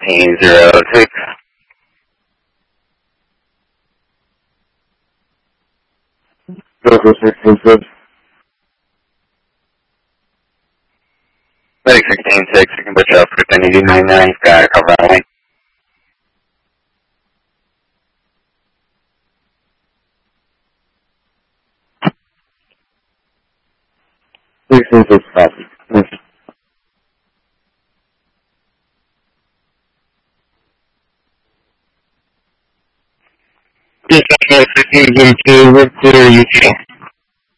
1606. Local 16-6. Medic 16-6, you can put you up for 1099, you've got a cover only. 16-6 copy. Yes, 16-2, we're clear, you can.